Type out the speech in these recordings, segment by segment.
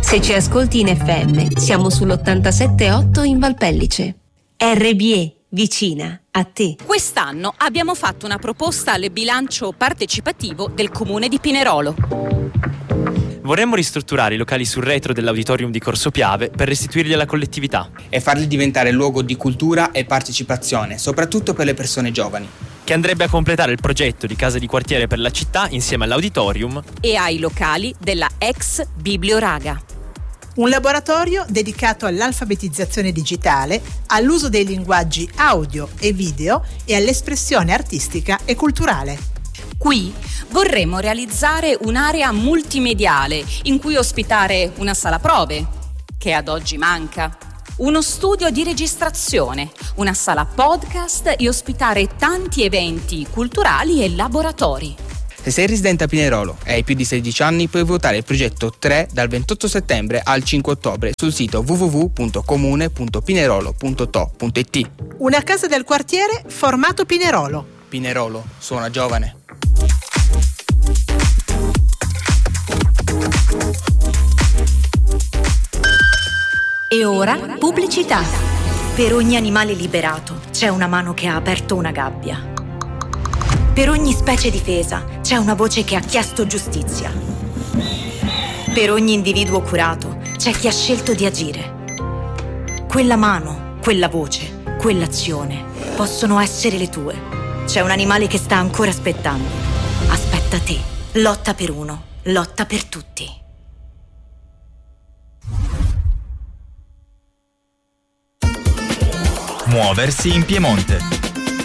Se ci ascolti in FM, siamo sull'87.8 in Valpellice. RBE, vicina a te. Quest'anno abbiamo fatto una proposta al bilancio partecipativo del Comune di Pinerolo. Vorremmo ristrutturare i locali sul retro dell'auditorium di Corso Piave per restituirli alla collettività e farli diventare luogo di cultura e partecipazione, soprattutto per le persone giovani. Che andrebbe a completare il progetto di casa di quartiere per la città insieme all'auditorium e ai locali della ex Biblioraga. Un laboratorio dedicato all'alfabetizzazione digitale, all'uso dei linguaggi audio e video e all'espressione artistica e culturale. Qui vorremmo realizzare un'area multimediale in cui ospitare una sala prove, che ad oggi manca, uno studio di registrazione, una sala podcast e ospitare tanti eventi culturali e laboratori. Se sei residente a Pinerolo e hai più di 16 anni, puoi votare il progetto 3 dal 28 settembre al 5 ottobre sul sito www.comune.pinerolo.to.it. Una casa del quartiere formato Pinerolo. Pinerolo suona giovane. E ora pubblicità. Per ogni animale liberato c'è una mano che ha aperto una gabbia. Per ogni specie difesa c'è una voce che ha chiesto giustizia. Per ogni individuo curato c'è chi ha scelto di agire. Quella mano, quella voce, quell'azione possono essere le tue. C'è un animale che sta ancora aspettando. Aspetta te. Lotta per uno, lotta per tutti. Muoversi in Piemonte.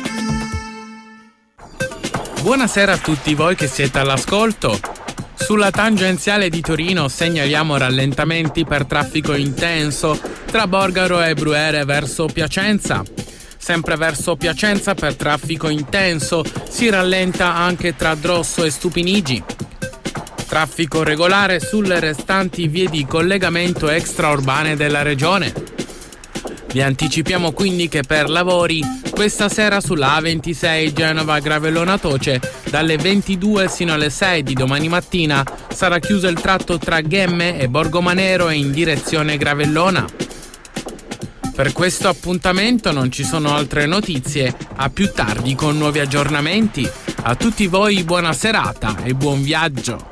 Buonasera a tutti voi che siete all'ascolto. Sulla tangenziale di Torino segnaliamo rallentamenti per traffico intenso tra Borgaro e Bruere verso Piacenza. Sempre verso Piacenza per traffico intenso si rallenta anche tra Drosso e Stupinigi. Traffico regolare sulle restanti vie di collegamento extraurbane della regione. Vi anticipiamo quindi che per lavori questa sera sulla A26 Genova-Gravellona Toce dalle 22 sino alle 6 di domani mattina sarà chiuso il tratto tra Ghemme e Borgomanero in direzione Gravellona. Per questo appuntamento non ci sono altre notizie, a più tardi con nuovi aggiornamenti. A tutti voi buona serata e buon viaggio.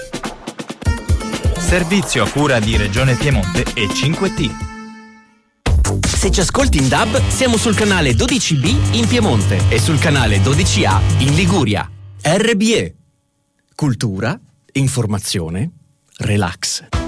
Servizio a cura di Regione Piemonte e 5T. Se ci ascolti in DAB, siamo sul canale 12B in Piemonte e sul canale 12A in Liguria. RBE. Cultura, informazione, relax.